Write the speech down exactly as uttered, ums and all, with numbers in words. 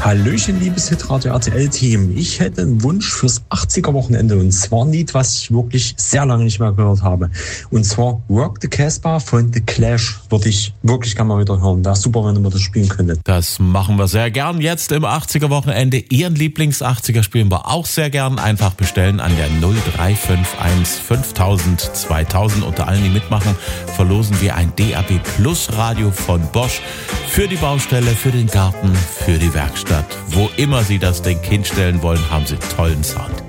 Hallöchen, liebes Hitradio R T L-Team. Ich hätte einen Wunsch fürs achtziger-Wochenende und zwar ein Lied, was ich wirklich sehr lange nicht mehr gehört habe. Und zwar Rock the Casbah von The Clash würde ich wirklich gerne mal wieder hören. Wäre super, wenn ihr mir das spielen könntet. Das machen wir sehr gern jetzt im achtziger-Wochenende. Ihren Lieblings-achtziger spielen wir auch sehr gern. Einfach bestellen an der null drei fünf eins fünftausend zweitausend. Unter allen, die mitmachen, verlosen wir ein D A B Plus Radio von Bosch für die Baustelle, für den Garten, für die Werkstatt. Wo immer Sie das Ding hinstellen wollen, haben Sie tollen Sound.